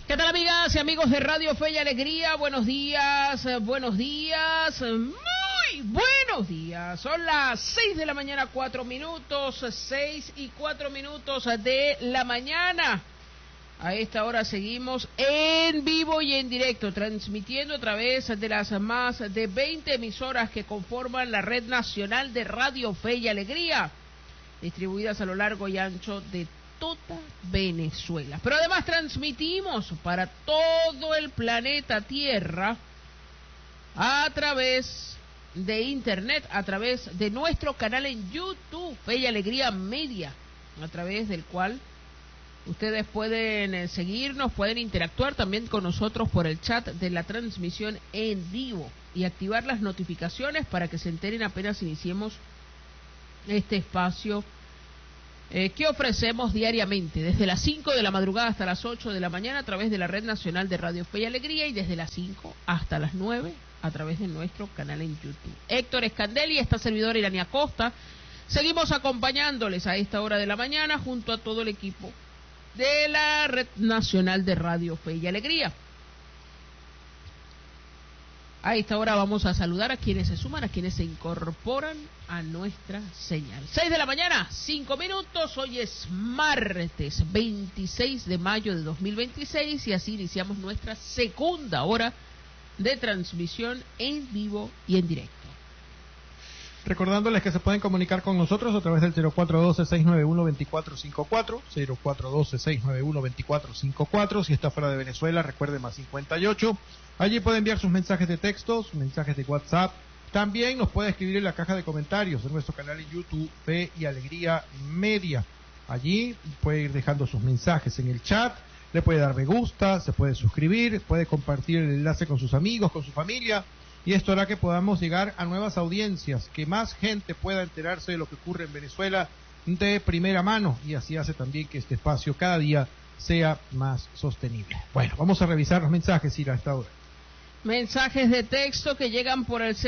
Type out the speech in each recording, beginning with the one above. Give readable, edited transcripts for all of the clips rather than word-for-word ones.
¿Qué tal, amigas y amigos de Radio Fe y Alegría? Buenos días, muy buenos días. Son las 6 de la mañana, 4 minutos, 6 y 4 minutos de la mañana. A esta hora seguimos en vivo y en directo, transmitiendo a través de las más de 20 emisoras que conforman la Red Nacional de Radio Fe y Alegría, distribuidas a lo largo y ancho de toda Venezuela. Pero además transmitimos para todo el planeta Tierra a través de Internet, a través de nuestro canal en YouTube, Fe y Alegría Media, a través del cual ustedes pueden seguirnos, pueden interactuar también con nosotros por el chat de la transmisión en vivo y activar las notificaciones para que se enteren apenas iniciemos este espacio que ofrecemos diariamente, desde las 5 de la madrugada hasta las 8 de la mañana a través de la Red Nacional de Radio Fe y Alegría, y desde las 5 hasta las 9 a través de nuestro canal en YouTube. Héctor Escandelli, esta servidora Irania Costa, seguimos acompañándoles a esta hora de la mañana junto a todo el equipo de la Red Nacional de Radio Fe y Alegría. A esta hora vamos a saludar a quienes se suman, a quienes se incorporan a nuestra señal. 6 de la mañana, 5 minutos, hoy es martes 26 de mayo de 2026 y así iniciamos nuestra segunda hora de transmisión en vivo y en directo. Recordándoles que se pueden comunicar con nosotros a través del 0412-691-2454, 0412-691-2454, si está fuera de Venezuela, recuerde más 58. Allí puede enviar sus mensajes de texto, sus mensajes de WhatsApp. También nos puede escribir en la caja de comentarios de nuestro canal en YouTube, Fe y Alegría Media. Allí puede ir dejando sus mensajes en el chat, le puede dar me gusta, se puede suscribir, puede compartir el enlace con sus amigos, con su familia. Y esto hará que podamos llegar a nuevas audiencias, que más gente pueda enterarse de lo que ocurre en Venezuela de primera mano, y así hace también que este espacio cada día sea más sostenible. Bueno, vamos a revisar los mensajes, Ira, a esta hora. Mensajes de texto que llegan por el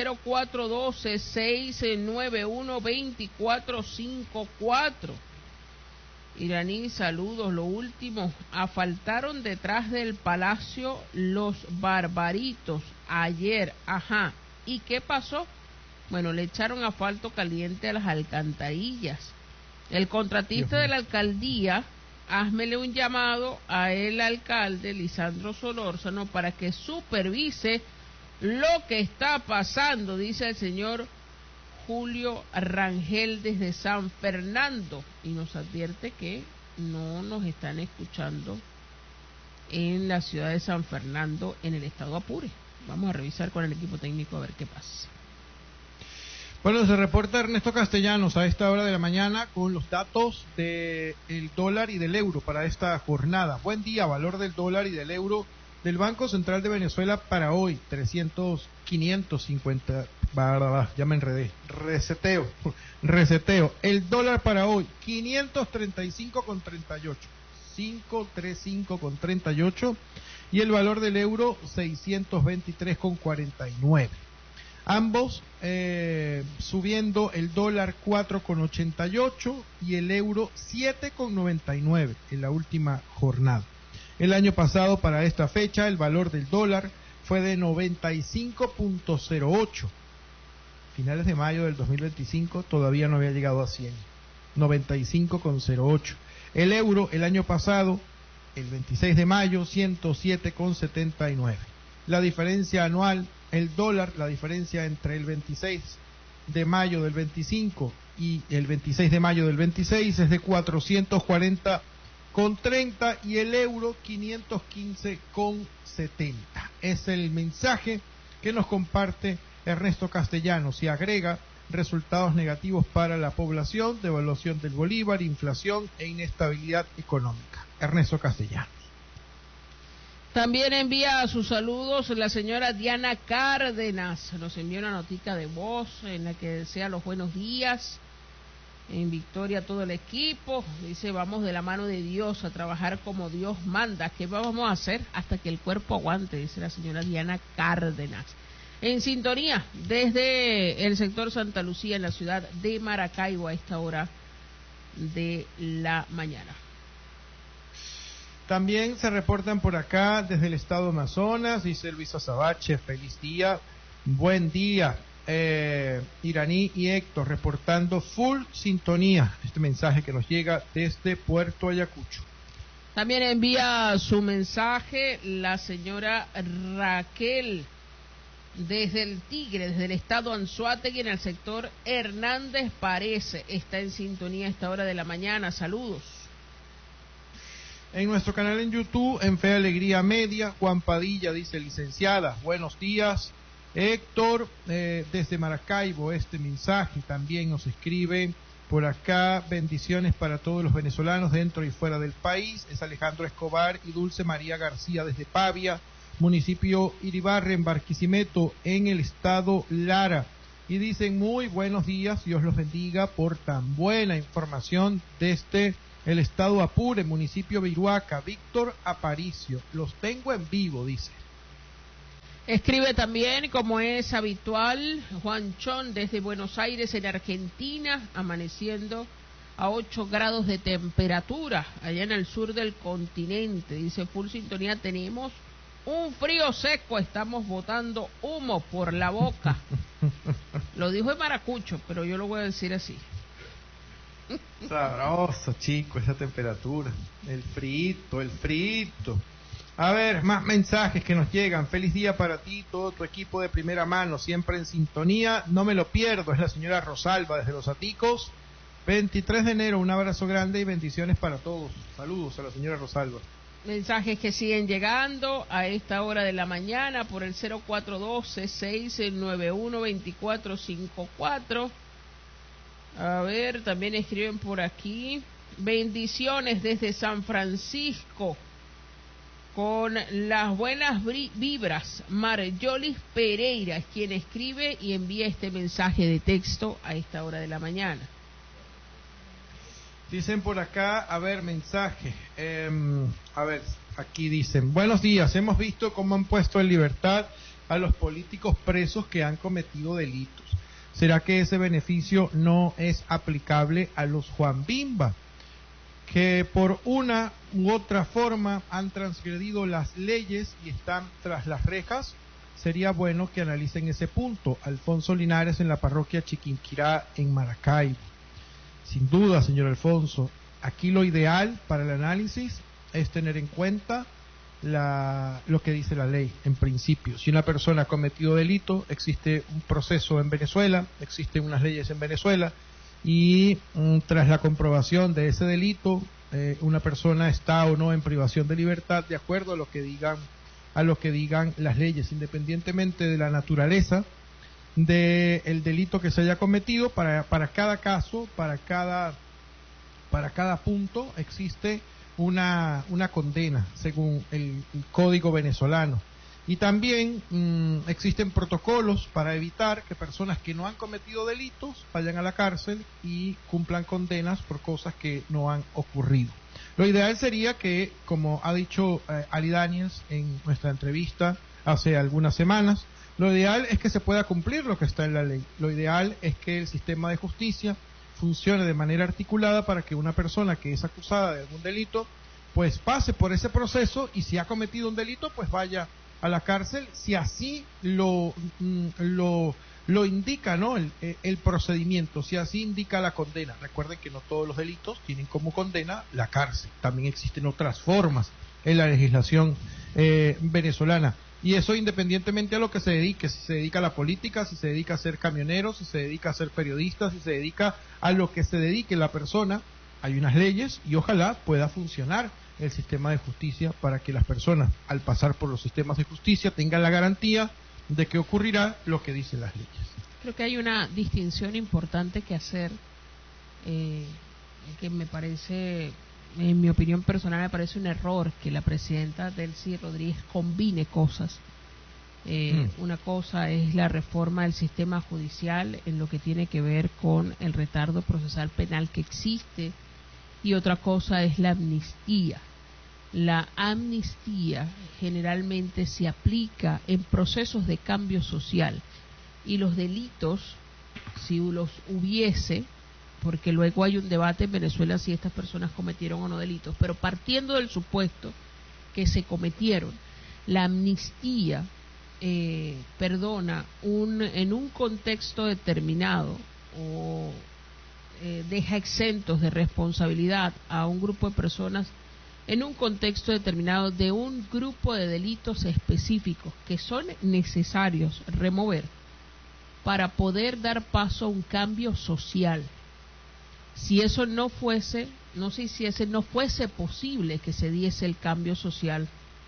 0412-691-2454. Iraní, saludos. Lo último, asfaltaron detrás del Palacio Los Barbaritos ayer. Ajá. ¿Y qué pasó? Bueno, le echaron asfalto caliente a las alcantarillas. El contratista de la alcaldía, házmele un llamado a el alcalde Lisandro Solórzano para que supervise lo que está pasando, dice el señor Julio Rangel desde San Fernando, y nos advierte que no nos están escuchando en la ciudad de San Fernando, en el estado Apure. Vamos a revisar con el equipo técnico a ver qué pasa. Bueno, se reporta Ernesto Castellanos a esta hora de la mañana con los datos del dólar y del euro para esta jornada. Buen día, valor del dólar y del euro del Banco Central de Venezuela para hoy, 550, ya me enredé, reseteo. El dólar para hoy, 535,38, 535,38, y el valor del euro, 623,49. Ambos subiendo, el dólar 4,88 y el euro 7,99 en la última jornada. El año pasado para esta fecha el valor del dólar fue de 95,08. Finales de mayo del 2025 todavía no había llegado a 100. 95,08. El euro el año pasado, el 26 de mayo, 107,79. La diferencia anual, el dólar, la diferencia entre el 26 de mayo del 25 y el 26 de mayo del 26 es de 440,30 y el euro 515,70. Es el mensaje que nos comparte Ernesto Castellanos y agrega resultados negativos para la población, devaluación del bolívar, inflación e inestabilidad económica. Ernesto Castellanos. También envía sus saludos la señora Diana Cárdenas. Nos envió una notica de voz en la que desea los buenos días. En victoria a todo el equipo. Dice, vamos de la mano de Dios a trabajar como Dios manda. ¿Qué vamos a hacer hasta que el cuerpo aguante? Dice la señora Diana Cárdenas. En sintonía desde el sector Santa Lucía en la ciudad de Maracaibo a esta hora de la mañana. También se reportan por acá desde el estado Amazonas, dice Luis Azabache, feliz día, buen día. Iraní y Héctor reportando full sintonía. Este mensaje que nos llega desde Puerto Ayacucho. También envía su mensaje la señora Raquel desde el Tigre, desde el estado Anzoátegui, en el sector Hernández Parece. Está en sintonía a esta hora de la mañana. Saludos. En nuestro canal en YouTube, en Fe Alegría Media, Juan Padilla dice, licenciada, buenos días. Héctor, desde Maracaibo, este mensaje también nos escribe por acá, bendiciones para todos los venezolanos dentro y fuera del país. Es Alejandro Escobar y Dulce María García desde Pavia, municipio Iribarren, en Barquisimeto, en el estado Lara. Y dicen, muy buenos días, Dios los bendiga por tan buena información desde el estado Apure, municipio Viruaca. Víctor Aparicio, los tengo en vivo, dice. Escribe también, como es habitual, Juan Chón desde Buenos Aires, en Argentina, amaneciendo a 8 grados de temperatura, allá en el sur del continente. Dice, full sintonía, tenemos un frío seco, estamos botando humo por la boca. Lo dijo en maracucho, pero yo lo voy a decir así. Sabroso, chico, esa temperatura. El frito, el frito. A ver, más mensajes que nos llegan. Feliz día para ti, todo tu equipo de primera mano, siempre en sintonía. No me lo pierdo, es la señora Rosalba desde Los Aticos. 23 de enero, un abrazo grande y bendiciones para todos. Saludos a la señora Rosalba. Mensajes que siguen llegando a esta hora de la mañana por el 0412-691-2454. A ver, también escriben por aquí. Bendiciones desde San Francisco. Con las buenas vibras, Marjolis Pereira es quien escribe y envía este mensaje de texto a esta hora de la mañana. Dicen por acá, a ver, mensaje. A ver, aquí dicen, buenos días, hemos visto cómo han puesto en libertad a los políticos presos que han cometido delitos. ¿Será que ese beneficio no es aplicable a los Juan Bimba, que por una u otra forma han transgredido las leyes y están tras las rejas? Sería bueno que analicen ese punto. Alfonso Linares, en la parroquia Chiquinquirá, en Maracaibo. Sin duda, señor Alfonso, aquí lo ideal para el análisis es tener en cuenta lo que dice la ley, en principio. Si una persona ha cometido delito, existe un proceso en Venezuela, existen unas leyes en Venezuela, y tras la comprobación de ese delito, una persona está o no en privación de libertad de acuerdo a lo que digan las leyes, independientemente de la naturaleza del delito que se haya cometido. Para cada caso, para cada punto existe una condena según el código venezolano. Y también existen protocolos para evitar que personas que no han cometido delitos vayan a la cárcel y cumplan condenas por cosas que no han ocurrido. Lo ideal sería que, como ha dicho Ali Daniels en nuestra entrevista hace algunas semanas, lo ideal es que se pueda cumplir lo que está en la ley. Lo ideal es que el sistema de justicia funcione de manera articulada para que una persona que es acusada de algún delito pues pase por ese proceso, y si ha cometido un delito pues vaya a la cárcel, si así lo indica, ¿no? El procedimiento, si así indica la condena. Recuerden que no todos los delitos tienen como condena la cárcel, también existen otras formas en la legislación venezolana, y eso independientemente a lo que se dedique, si se dedica a la política, si se dedica a ser camionero, si se dedica a ser periodista, si se dedica a lo que se dedique la persona. Hay unas leyes y ojalá pueda funcionar el sistema de justicia para que las personas, al pasar por los sistemas de justicia, tengan la garantía de que ocurrirá lo que dicen las leyes. Creo que hay una distinción importante que hacer, que me parece, en mi opinión personal, me parece un error que la presidenta Delcy Rodríguez combine cosas. Una cosa es la reforma del sistema judicial en lo que tiene que ver con el retardo procesal penal que existe, y otra cosa es la amnistía. La amnistía generalmente se aplica en procesos de cambio social, y los delitos, si los hubiese, porque luego hay un debate en Venezuela si estas personas cometieron o no delitos, pero partiendo del supuesto que se cometieron. La amnistía perdona en un contexto determinado o deja exentos de responsabilidad a un grupo de personas en un contexto determinado de un grupo de delitos específicos que son necesarios remover para poder dar paso a un cambio social. Si eso no fuese, no fuese posible que se diese el cambio social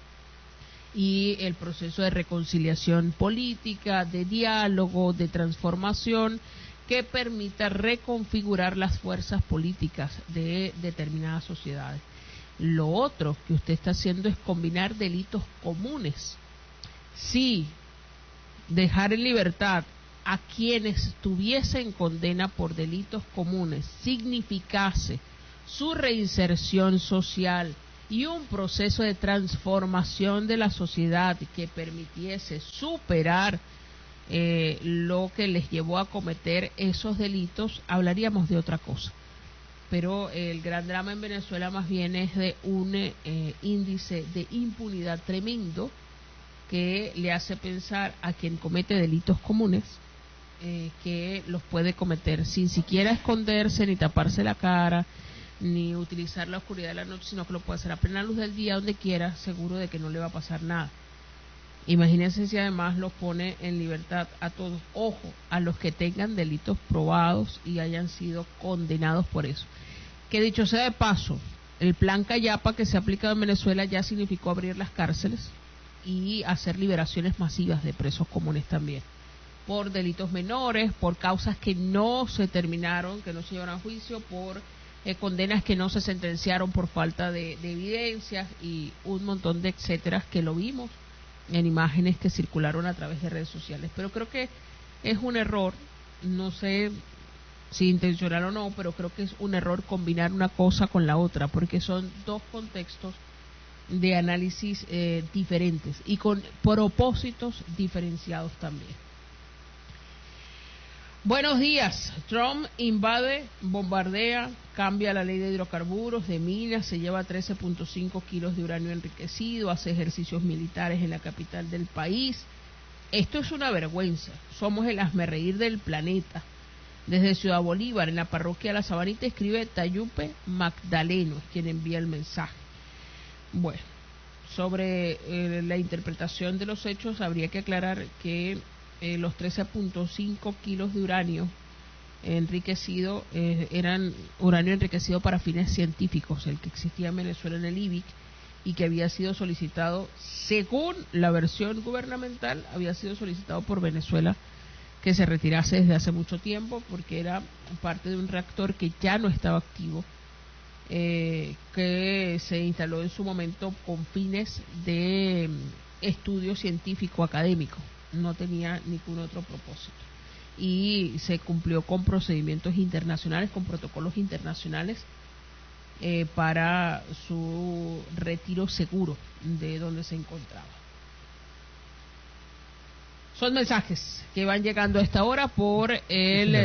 y el proceso de reconciliación política, de diálogo, de transformación que permita reconfigurar las fuerzas políticas de determinadas sociedades. Lo otro que usted está haciendo es combinar delitos comunes. Si dejar en libertad a quienes tuviesen condena por delitos comunes significase su reinserción social y un proceso de transformación de la sociedad que permitiese superar lo que les llevó a cometer esos delitos, hablaríamos de otra cosa. Pero el gran drama en Venezuela más bien es de un índice de impunidad tremendo que le hace pensar a quien comete delitos comunes que los puede cometer sin siquiera esconderse ni taparse la cara ni utilizar la oscuridad de la noche, sino que lo puede hacer a plena luz del día donde quiera, seguro de que no le va a pasar nada. Imagínense si además los pone en libertad a todos. Ojo, a los que tengan delitos probados y hayan sido condenados por eso. Que dicho sea de paso, el plan Cayapa que se ha aplicado en Venezuela ya significó abrir las cárceles y hacer liberaciones masivas de presos comunes también, por delitos menores, por causas que no se terminaron, que no se llevaron a juicio, por condenas que no se sentenciaron por falta de evidencias y un montón de etcéteras que lo vimos en imágenes que circularon a través de redes sociales. Pero creo que es un error, no sé si intencional o no, pero creo que es un error combinar una cosa con la otra, porque son dos contextos de análisis diferentes y con propósitos diferenciados también. Buenos días. Trump invade, bombardea, cambia la ley de hidrocarburos, de minas, se lleva 13.5 kilos de uranio enriquecido, hace ejercicios militares en la capital del país. Esto es una vergüenza. Somos el hazmerreír del planeta. Desde Ciudad Bolívar, en la parroquia La Sabanita, escribe Tayupe Magdaleno, quien envía el mensaje. Bueno, sobre la interpretación de los hechos, habría que aclarar que los 13.5 kilos de uranio enriquecido eran uranio enriquecido para fines científicos, el que existía en Venezuela en el IBIC y que había sido solicitado, según la versión gubernamental, había sido solicitado por Venezuela que se retirase desde hace mucho tiempo porque era parte de un reactor que ya no estaba activo, que se instaló en su momento con fines de estudio científico académico, no tenía ningún otro propósito y se cumplió con procedimientos internacionales, con protocolos internacionales para su retiro seguro de donde se encontraba. Son mensajes que van llegando a esta hora por el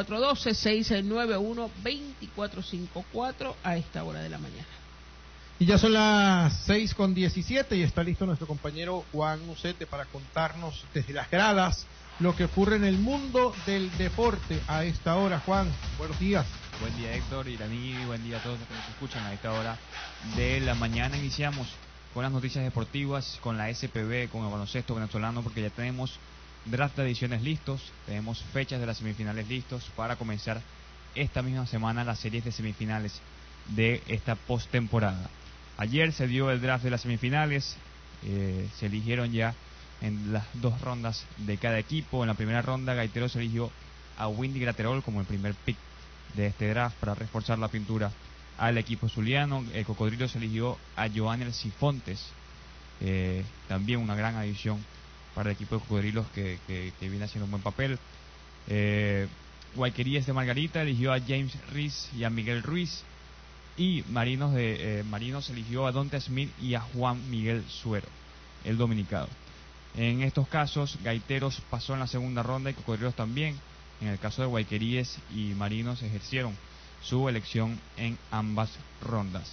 0412-691-2454 a esta hora de la mañana. Y ya son las 6:17 y está listo nuestro compañero Juan Ucete para contarnos desde las gradas lo que ocurre en el mundo del deporte a esta hora. Juan, buenos días. Buen día, Héctor, Iraní, buen día a todos los que nos escuchan a esta hora de la mañana. Iniciamos con las noticias deportivas, con la SPB, con el baloncesto venezolano, porque ya tenemos draft de ediciones listos, tenemos fechas de las semifinales listos para comenzar esta misma semana las series de semifinales de esta postemporada. Ayer se dio el draft de las semifinales, se eligieron ya en las dos rondas de cada equipo. En la primera ronda, Gaiteros eligió a Windy Graterol como el primer pick de este draft para reforzar la pintura al equipo zuliano. El Cocodrilos eligió a Joanel Sifontes, también una gran adición para el equipo de Cocodrilos que viene haciendo un buen papel. Guayquerías de Margarita eligió a James Riz y a Miguel Ruiz. Y Marinos eligió a Donta Smith y a Juan Miguel Suero, el dominicano. En estos casos, Gaiteros pasó en la segunda ronda y Cocodrilos también. En el caso de Guayqueríes y Marinos ejercieron su elección en ambas rondas.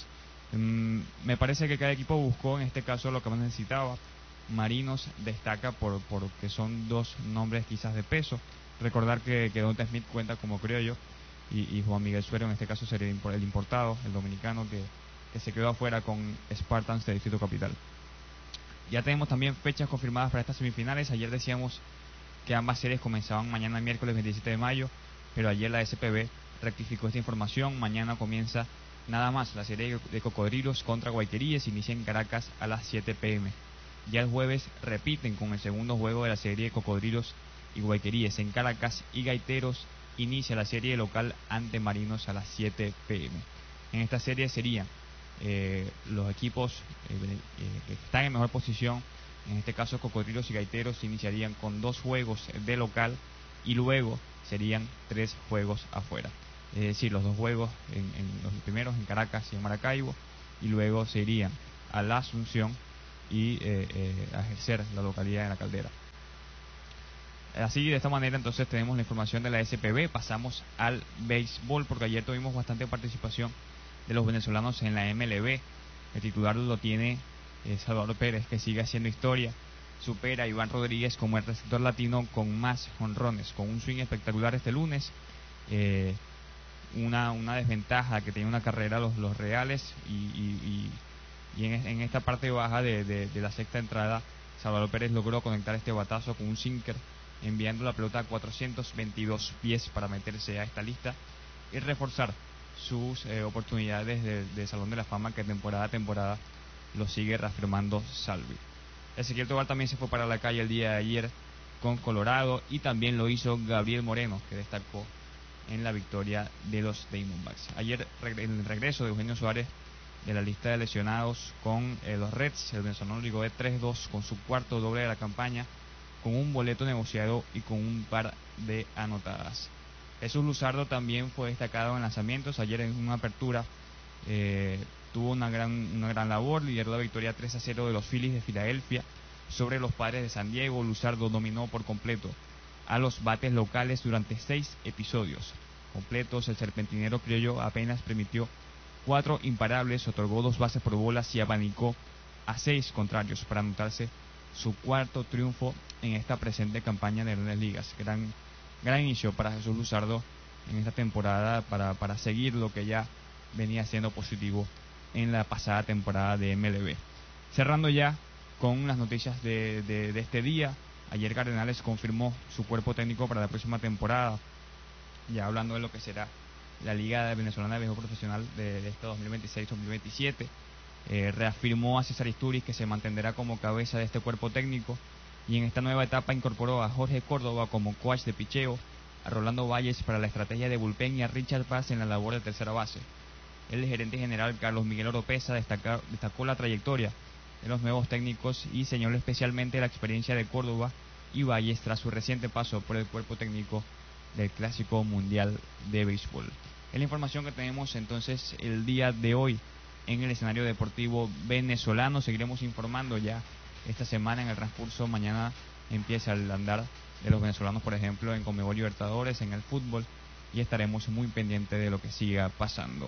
Me parece que cada equipo buscó en este caso lo que más necesitaba. Marinos destaca porque son dos nombres quizás de peso. Recordar que Donta Smith cuenta como criollo y Juan Miguel Suero en este caso sería el importado, el dominicano que se quedó afuera con Spartans de Distrito Capital. Ya tenemos también fechas confirmadas para estas semifinales. Ayer decíamos que ambas series comenzaban mañana miércoles 27 de mayo, pero ayer la SPB rectificó esta información. Mañana comienza nada más la serie de Cocodrilos contra Guayqueríes, inicia en Caracas a las 7 p.m. Ya el jueves repiten con el segundo juego de la serie de Cocodrilos y Guayqueríes en Caracas, y Gaiteros inicia la serie local ante Marinos a las 7 p.m. En esta serie serían los equipos que están en mejor posición. En este caso Cocodrilos y Gaiteros iniciarían con 2 juegos de local y luego serían 3 juegos afuera. Es decir, los 2 juegos en los primeros en Caracas y en Maracaibo, y luego se irían a la Asunción y a ejercer la localidad en la Caldera. Así, de esta manera, entonces tenemos la información de la SPB. Pasamos al béisbol, porque ayer tuvimos bastante participación de los venezolanos en la MLB. El titular lo tiene Salvador Pérez, que sigue haciendo historia. Supera a Iván Rodríguez como el receptor latino con más jonrones, con un swing espectacular este lunes. Una desventaja que tenía una carrera los Reales, y en esta parte baja de la sexta entrada, Salvador Pérez logró conectar este batazo con un sinker, enviando la pelota a 422 pies para meterse a esta lista y reforzar sus oportunidades de Salón de la Fama, que temporada a temporada lo sigue reafirmando Salvi. Ezequiel Tobar también se fue para la calle el día de ayer con Colorado, y también lo hizo Gabriel Moreno, que destacó en la victoria de los Diamondbacks. Ayer el regreso de Eugenio Suárez de la lista de lesionados con los Reds. El venezolano ligó de 3-2 con su cuarto doble de la campaña, con un boleto negociado y con un par de anotadas. Jesús Luzardo también fue destacado en lanzamientos. Ayer en una apertura tuvo una gran labor, lideró la victoria 3-0 de los Phillies de Filadelfia sobre los Padres de San Diego. Luzardo dominó por completo a los bates locales durante 6 episodios completos. El serpentinero criollo apenas permitió 4 imparables, otorgó 2 bases por bolas y abanicó a 6 contrarios para anotarse su cuarto triunfo en esta presente campaña de Grandes Ligas. Gran inicio para Jesús Luzardo en esta temporada para seguir lo que ya venía siendo positivo en la pasada temporada de MLB. Cerrando ya con las noticias de este día. Ayer Cardenales confirmó su cuerpo técnico para la próxima temporada, ya hablando de lo que será la Liga Venezolana de Béisbol Profesional de este 2026-2027. Reafirmó a César Isturiz, que se mantendrá como cabeza de este cuerpo técnico, y en esta nueva etapa incorporó a Jorge Córdoba como coach de picheo, a Rolando Valles para la estrategia de bullpen y a Richard Paz en la labor de tercera base. El gerente general Carlos Miguel Oropesa destacó la trayectoria de los nuevos técnicos y señaló especialmente la experiencia de Córdoba y Valles tras su reciente paso por el cuerpo técnico del Clásico Mundial de Béisbol. Es la información que tenemos entonces el día de hoy en el escenario deportivo venezolano. Seguiremos informando ya esta semana en el transcurso. Mañana empieza el andar de los venezolanos, por ejemplo, en Conmebol Libertadores, en el fútbol, y estaremos muy pendientes de lo que siga pasando.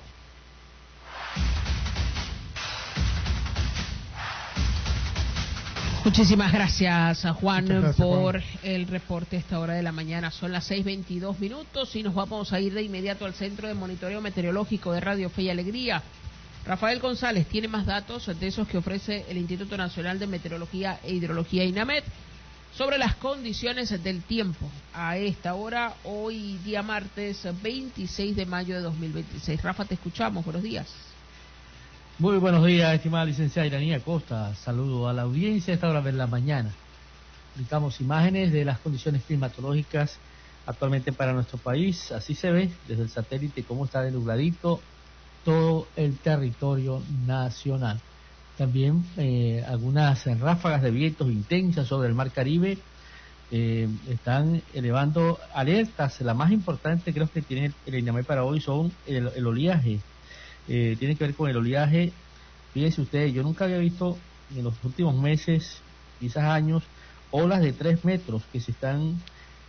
Muchísimas gracias a Juan por el reporte a esta hora de la mañana. Son las 6:22 y nos vamos a ir de inmediato al Centro de Monitoreo Meteorológico de Radio Fe y Alegría. Rafael González tiene más datos de esos que ofrece el Instituto Nacional de Meteorología e Hidrología INAMET sobre las condiciones del tiempo a esta hora, hoy día martes 26 de mayo de 2026. Rafa, te escuchamos. Buenos días. Muy buenos días, estimada licenciada Iranía Costa. Saludo a la audiencia a esta hora de la mañana. Publicamos imágenes de las condiciones climatológicas actualmente para nuestro país. Así se ve desde el satélite cómo está de nubladito todo el territorio nacional. También algunas ráfagas de vientos intensas sobre el Mar Caribe están elevando alertas. La más importante creo que tiene el INAMET para hoy son el oleaje. Tiene que ver con el oleaje. Fíjense ustedes, yo nunca había visto en los últimos meses, quizás años, olas de 3 metros que se están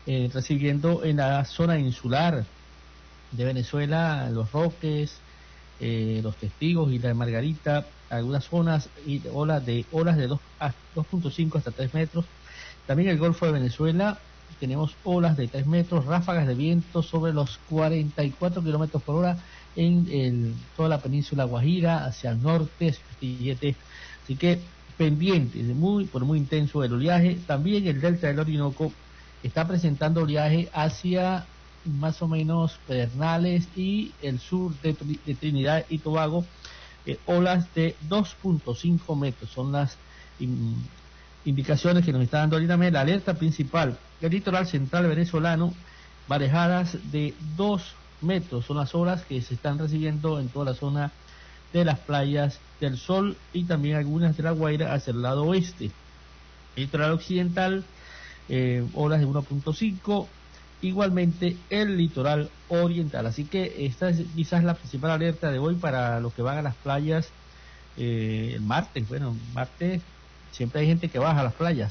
recibiendo en la zona insular de Venezuela, Los Roques, Los Testigos, Isla de Margarita, algunas zonas y olas de 2.5 hasta 3 metros. También el Golfo de Venezuela tenemos olas de 3 metros, ráfagas de viento sobre los 44 kilómetros por hora en toda la península Guajira, hacia el norte, así que pendiente, por muy intenso el oleaje. También el delta del Orinoco está presentando oleaje hacia más o menos Pedernales y el sur de Trinidad y Tobago, olas de 2.5 metros, son las indicaciones que nos está dando ahorita la alerta principal. El litoral central venezolano, marejadas de 2 metros, son las olas que se están recibiendo en toda la zona de las playas del Sol y también algunas de la Guaira hacia el lado oeste. El litoral occidental, olas de 1.5, igualmente el litoral oriental. Así que esta es quizás la principal alerta de hoy para los que van a las playas el martes. Bueno, martes siempre hay gente que baja a las playas,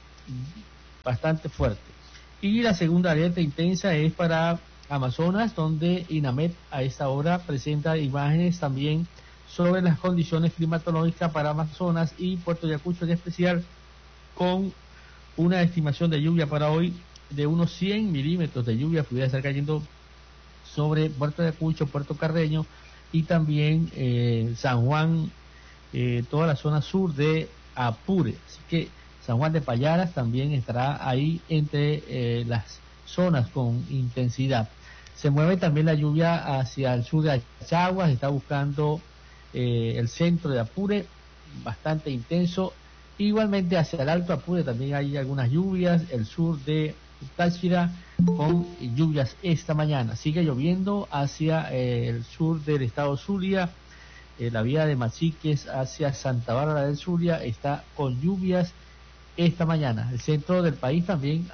bastante fuerte. Y la segunda alerta intensa es para Amazonas, donde INAMET a esta hora presenta imágenes también sobre las condiciones climatológicas para Amazonas y Puerto Ayacucho en especial, con una estimación de lluvia para hoy de unos 100 milímetros de lluvia pudiera estar cayendo sobre Puerto Ayacucho, Puerto Carreño y también San Juan, toda la zona sur de Apure. Así que San Juan de Payaras también estará ahí entre las zonas con intensidad. Se mueve también la lluvia hacia el sur de Achaguas, está buscando el centro de Apure, bastante intenso. Igualmente hacia el Alto Apure también hay algunas lluvias, el sur de Táchira con lluvias esta mañana. Sigue lloviendo hacia el sur del estado Zulia, la vía de Machiques hacia Santa Bárbara del Zulia está con lluvias esta mañana. El centro del país también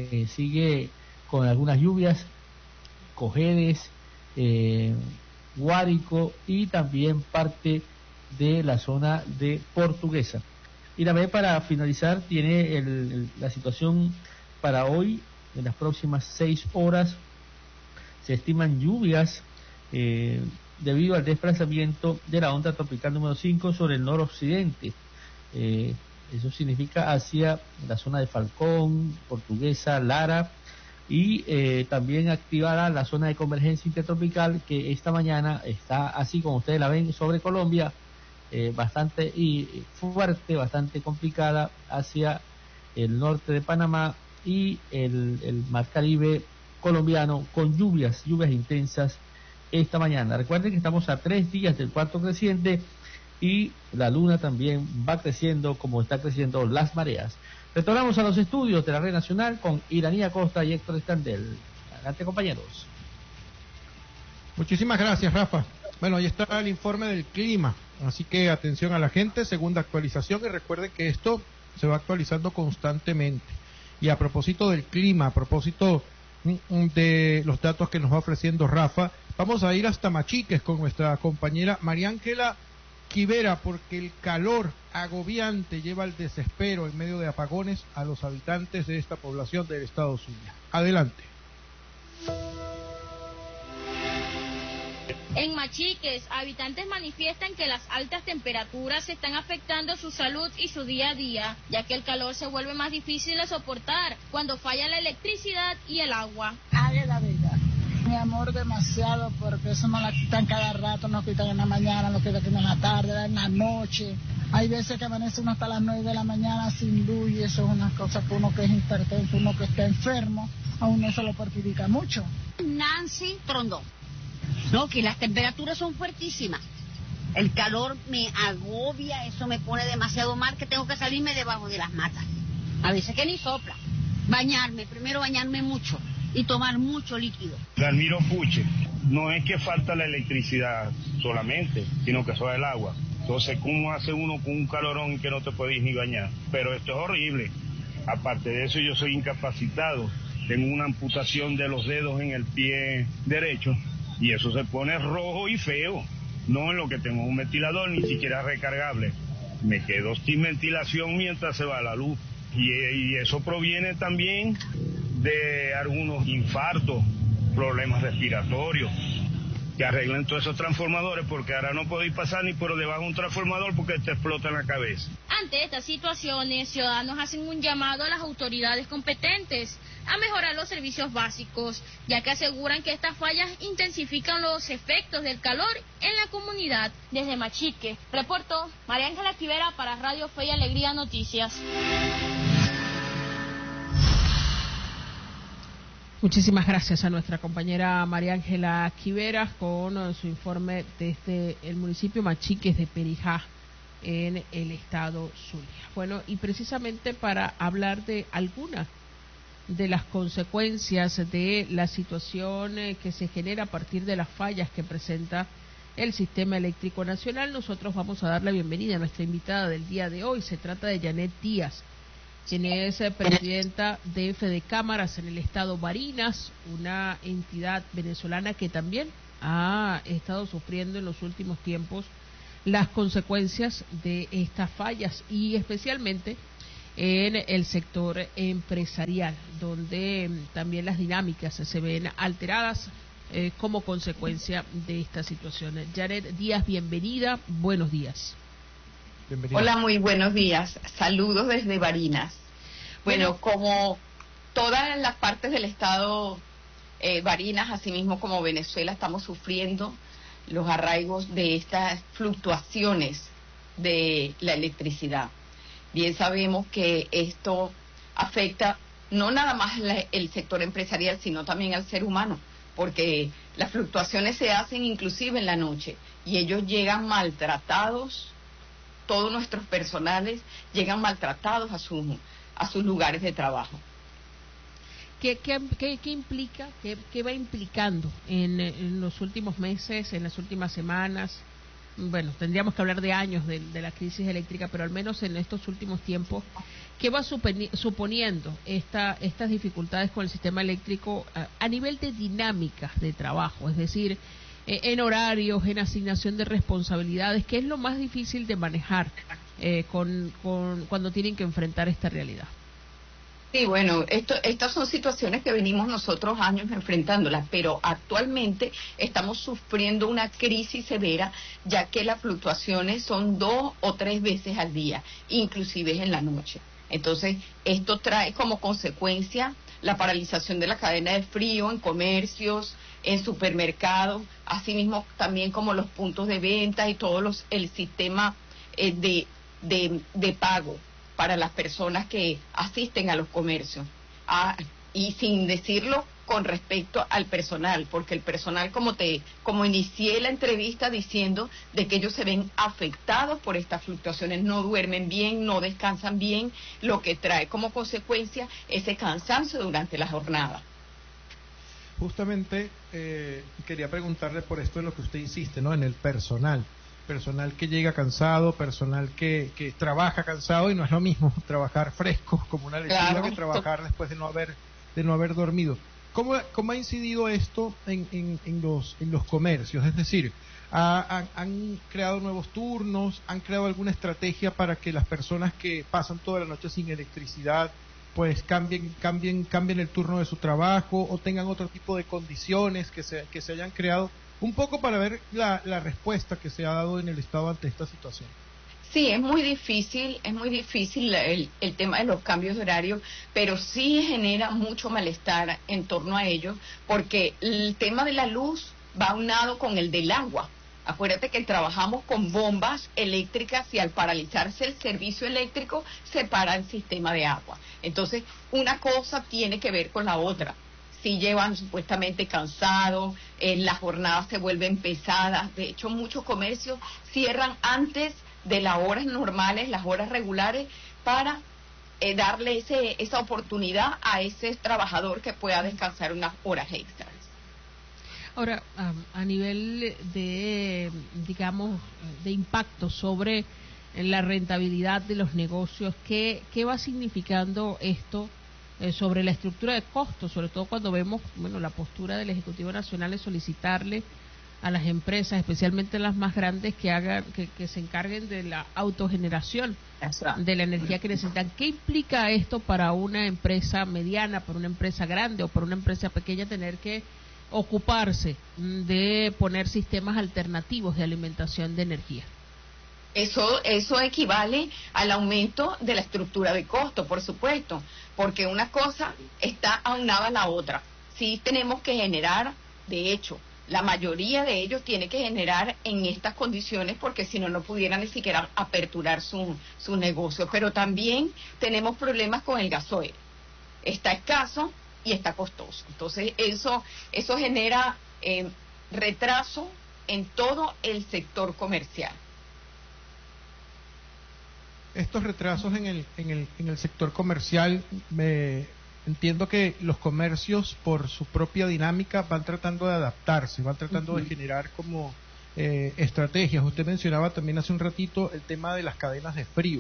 sigue con algunas lluvias, Cojedes, Guárico y también parte de la zona de Portuguesa. Y la vez para finalizar tiene la situación para hoy. En las próximas 6 horas se estiman lluvias debido al desplazamiento de la onda tropical número 5 sobre el noroccidente. Eso significa hacia la zona de Falcón, Portuguesa, Lara, y también activará la zona de convergencia intertropical que esta mañana está, así como ustedes la ven, sobre Colombia, bastante fuerte, bastante complicada hacia el norte de Panamá y el Mar Caribe colombiano, con lluvias intensas esta mañana. Recuerden que estamos a 3 días del cuarto creciente y la luna también va creciendo como está creciendo las mareas. Retornamos a los estudios de la Red Nacional con Iranía Costa y Héctor Escandel. Adelante, compañeros. Muchísimas gracias, Rafa. Bueno, ahí está el informe del clima, así que atención a la gente, segunda actualización, y recuerden que esto se va actualizando constantemente. Y a propósito del clima, a propósito de los datos que nos va ofreciendo Rafa, vamos a ir hasta Machiques con nuestra compañera María Ángela Quivera, porque el calor agobiante lleva al desespero en medio de apagones a los habitantes de esta población del estado Zulia. Adelante. En Machiques, habitantes manifiestan que las altas temperaturas están afectando su salud y su día a día, ya que el calor se vuelve más difícil de soportar cuando falla la electricidad y el agua. Hable la verdad. Mi amor, demasiado, porque eso nos la quitan cada rato, nos quitan en la mañana, nos quitan en la tarde, en la noche. Hay veces que amanece uno hasta las 9 de la mañana sin luz y eso es una cosa que uno que es hipertenso, uno que está enfermo, a uno eso lo perjudica mucho. Nancy Trondón. No, que las temperaturas son fuertísimas. El calor me agobia, eso me pone demasiado mal, que tengo que salirme debajo de las matas. A veces que ni sopla. Primero bañarme mucho y tomar mucho líquido. Dalmiro Puche, no es que falta la electricidad solamente, sino que eso es el agua. Entonces, ¿cómo hace uno con un calorón que no te puedes ni bañar? Pero esto es horrible. Aparte de eso, yo soy incapacitado. Tengo una amputación de los dedos en el pie derecho. Y eso se pone rojo y feo. No en lo que tengo un ventilador, ni siquiera recargable. Me quedo sin ventilación mientras se va la luz. Y eso proviene también de algunos infartos, problemas respiratorios. que arreglen todos esos transformadores, porque ahora no podéis pasar ni por debajo de un transformador porque te explota en la cabeza. Ante estas situaciones, ciudadanos hacen un llamado a las autoridades competentes a mejorar los servicios básicos, ya que aseguran que estas fallas intensifican los efectos del calor en la comunidad. Desde Machique, reportó María Ángela Quivera para Radio Fe y Alegría Noticias. Muchísimas gracias a nuestra compañera María Ángela Quivera con su informe desde el municipio Machiques de Perijá, en el estado Zulia. Bueno, y precisamente para hablar de algunas de las consecuencias de la situación que se genera a partir de las fallas que presenta el sistema eléctrico nacional, nosotros vamos a dar la bienvenida a nuestra invitada del día de hoy. Se trata de Janet Díaz, quien es presidenta de Fede Cámaras en el estado Barinas, una entidad venezolana que también ha estado sufriendo en los últimos tiempos las consecuencias de estas fallas, y especialmente en el sector empresarial, donde también las dinámicas se ven alteradas como consecuencia de esta situación. Janet Díaz, bienvenida, buenos días. Bienvenida. Hola, muy buenos días. Saludos desde Barinas. Bueno, como todas las partes del estado Barinas, así mismo como Venezuela, estamos sufriendo los arraigos de estas fluctuaciones de la electricidad. Bien sabemos que esto afecta no nada más el sector empresarial, sino también al ser humano, porque las fluctuaciones se hacen inclusive en la noche y ellos llegan maltratados, todos nuestros personales llegan maltratados a sus lugares de trabajo. ¿Qué implica, qué va implicando en los últimos meses, en las últimas semanas? Bueno, tendríamos que hablar de años de la crisis eléctrica, pero al menos en estos últimos tiempos, ¿qué va suponiendo estas dificultades con el sistema eléctrico a nivel de dinámicas de trabajo? Es decir, en horarios, en asignación de responsabilidades, ¿qué es lo más difícil de manejar cuando tienen que enfrentar esta realidad? Sí, bueno, estas son situaciones que venimos nosotros años enfrentándolas, pero actualmente estamos sufriendo una crisis severa, ya que las fluctuaciones son 2 o 3 veces al día, inclusive en la noche. Entonces, esto trae como consecuencia la paralización de la cadena de frío en comercios, en supermercados, asimismo también como los puntos de venta y el sistema de pago para las personas que asisten a los comercios. Y sin decirlo con respecto al personal, porque el personal, como inicié la entrevista diciendo, de que ellos se ven afectados por estas fluctuaciones, no duermen bien, no descansan bien, lo que trae como consecuencia ese cansancio durante la jornada. Justamente quería preguntarle por esto en lo que usted insiste, ¿no? En el personal que llega cansado, personal que trabaja cansado, y no es lo mismo trabajar fresco como una lechuga, claro, que trabajar después de no haber dormido. ¿Cómo ha incidido esto en los comercios? Es decir, ¿han creado nuevos turnos? ¿Han creado alguna estrategia para que las personas que pasan toda la noche sin electricidad pues cambien el turno de su trabajo, o tengan otro tipo de condiciones que se hayan creado? Un poco para ver la respuesta que se ha dado en el Estado ante esta situación. Sí, es muy difícil el tema de los cambios de horario, pero sí genera mucho malestar en torno a ello, porque el tema de la luz va aunado con el del agua. Acuérdate que trabajamos con bombas eléctricas y al paralizarse el servicio eléctrico se para el sistema de agua. Entonces, una cosa tiene que ver con la otra. Si llevan supuestamente cansados, las jornadas se vuelven pesadas. De hecho, muchos comercios cierran antes de las horas normales, las horas regulares, para darle esa oportunidad a ese trabajador que pueda descansar unas horas extras. Ahora, a nivel de impacto sobre la rentabilidad de los negocios, ¿qué va significando esto sobre la estructura de costos, sobre todo cuando vemos la postura del Ejecutivo Nacional de solicitarle a las empresas, especialmente las más grandes, que se encarguen de la autogeneración de la energía que necesitan? ¿Qué implica esto para una empresa mediana, para una empresa grande o para una empresa pequeña tener que ocuparse de poner sistemas alternativos de alimentación de energía. Eso equivale al aumento de la estructura de costo, por supuesto, porque una cosa está aunada a la otra. Sí tenemos que generar, de hecho, la mayoría de ellos tiene que generar en estas condiciones porque si no, no pudieran ni siquiera aperturar su negocio. Pero también tenemos problemas con el gasoil. Está escaso y está costoso. Entonces, eso genera retraso en todo el sector comercial. Estos retrasos en el sector comercial, entiendo que los comercios por su propia dinámica van tratando de adaptarse, van tratando de generar como estrategias. Usted mencionaba también hace un ratito el tema de las cadenas de frío.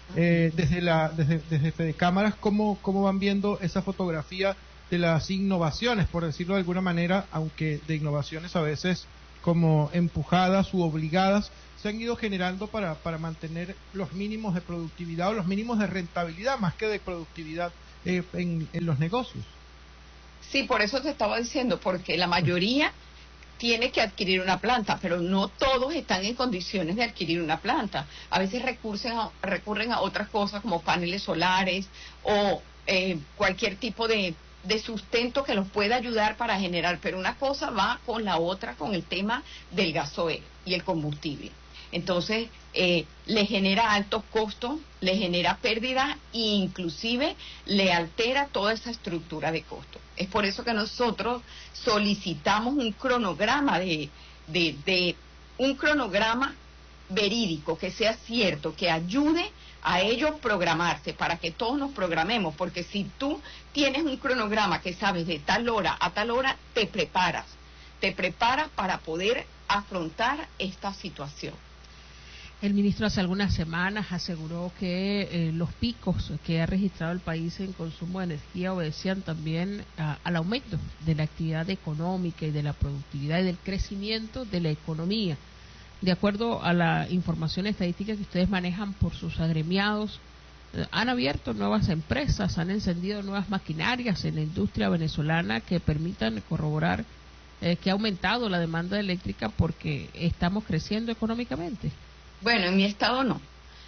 Desde Fedecámaras, ¿cómo van viendo esa fotografía de las innovaciones, por decirlo de alguna manera, aunque de innovaciones a veces como empujadas u obligadas, se han ido generando para mantener los mínimos de productividad o los mínimos de rentabilidad más que de productividad en los negocios? Sí, por eso te estaba diciendo, porque la mayoría tiene que adquirir una planta, pero no todos están en condiciones de adquirir una planta. A veces recurren a otras cosas como paneles solares o cualquier tipo de sustento que los pueda ayudar para generar, pero una cosa va con la otra, con el tema del gasoil y el combustible. Entonces, le genera altos costos, le genera pérdidas e inclusive le altera toda esa estructura de costo. Es por eso que nosotros solicitamos un cronograma un cronograma verídico, que sea cierto, que ayude a ellos programarse, para que todos nos programemos, porque si tú tienes un cronograma que sabes de tal hora a tal hora, te preparas para poder afrontar esta situación. El ministro hace algunas semanas aseguró que los picos que ha registrado el país en consumo de energía obedecían también al aumento de la actividad económica y de la productividad y del crecimiento de la economía. De acuerdo a la información estadística que ustedes manejan por sus agremiados, han abierto nuevas empresas, han encendido nuevas maquinarias en la industria venezolana que permitan corroborar que ha aumentado la demanda eléctrica porque estamos creciendo económicamente. Bueno, en mi estado no.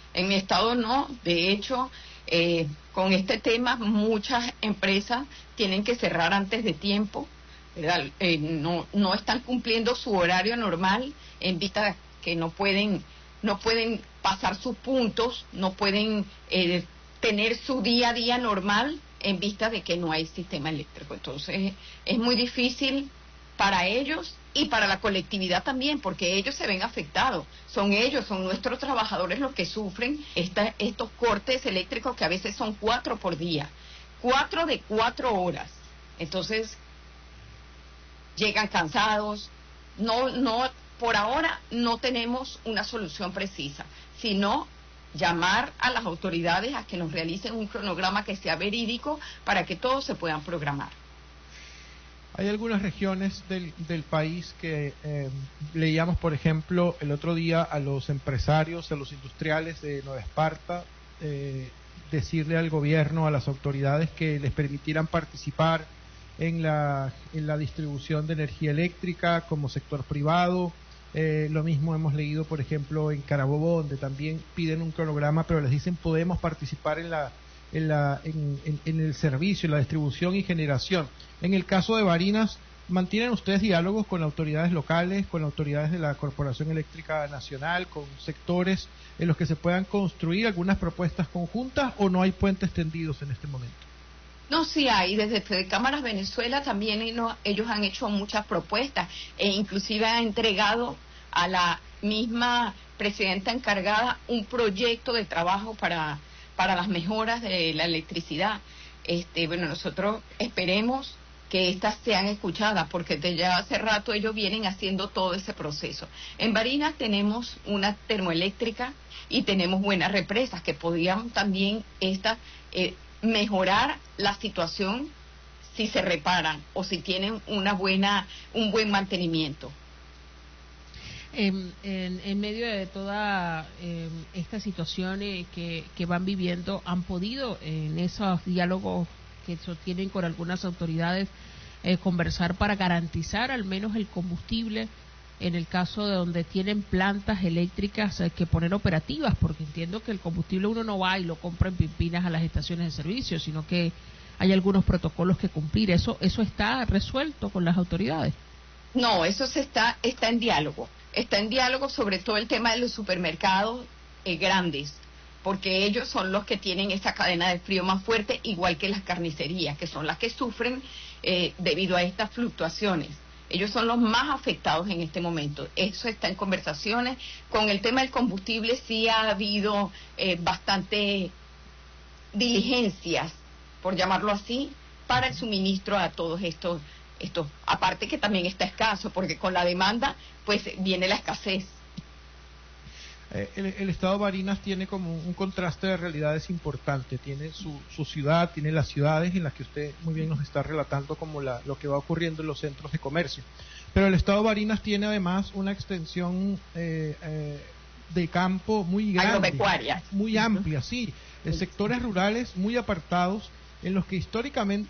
De hecho, con este tema muchas empresas tienen que cerrar antes de tiempo, ¿verdad? No están cumpliendo su horario normal en vista que no pueden pasar sus puntos, no pueden tener su día a día normal en vista de que no hay sistema eléctrico. Entonces, es muy difícil para ellos y para la colectividad también, porque ellos se ven afectados. Son nuestros trabajadores los que sufren estos cortes eléctricos que a veces son 4 por día, 4 de 4 horas. Entonces, llegan cansados. Por ahora no tenemos una solución precisa, sino llamar a las autoridades a que nos realicen un cronograma que sea verídico para que todos se puedan programar. Hay algunas regiones del país que leíamos, por ejemplo, el otro día a los empresarios, a los industriales de Nueva Esparta, decirle al gobierno, a las autoridades que les permitieran participar en la distribución de energía eléctrica como sector privado. Lo mismo hemos leído, por ejemplo, en Carabobo, donde también piden un cronograma, pero les dicen podemos participar en el servicio, en la distribución y generación. En el caso de Barinas, ¿mantienen ustedes diálogos con autoridades locales, con autoridades de la Corporación Eléctrica Nacional, con sectores en los que se puedan construir algunas propuestas conjuntas, o no hay puentes tendidos en este momento? No, sí hay. Desde Fedecámaras Venezuela también ellos han hecho muchas propuestas e inclusive han entregado a la misma presidenta encargada un proyecto de trabajo para las mejoras de la electricidad. Bueno, nosotros esperemos que estas sean escuchadas, porque desde ya hace rato ellos vienen haciendo todo ese proceso. En Barinas tenemos una termoeléctrica y tenemos buenas represas que podrían también mejorar la situación si se reparan o si tienen un buen mantenimiento. En medio de toda esta situación que van viviendo, ¿han podido en esos diálogos que sostienen con algunas autoridades conversar para garantizar al menos el combustible en el caso de donde tienen plantas eléctricas que poner operativas, porque entiendo que el combustible uno no va y lo compra en Pimpinas a las estaciones de servicio, sino que hay algunos protocolos que cumplir. ¿Eso está resuelto con las autoridades? No, eso está en diálogo. Está en diálogo sobre todo el tema de los supermercados grandes, porque ellos son los que tienen esa cadena de frío más fuerte, igual que las carnicerías, que son las que sufren debido a estas fluctuaciones. Ellos son los más afectados en este momento. Eso está en conversaciones. Con el tema del combustible sí ha habido bastante diligencias, por llamarlo así, para el suministro a todos estos, aparte que también está escaso, porque con la demanda pues viene la escasez. El estado de Barinas tiene como un contraste de realidades importante. Tiene su ciudad, tiene las ciudades en las que usted muy bien nos está relatando como lo que va ocurriendo en los centros de comercio. Pero el estado de Barinas tiene además una extensión de campo muy grande, agropecuaria, muy amplia, sí, de sectores rurales muy apartados, en los que históricamente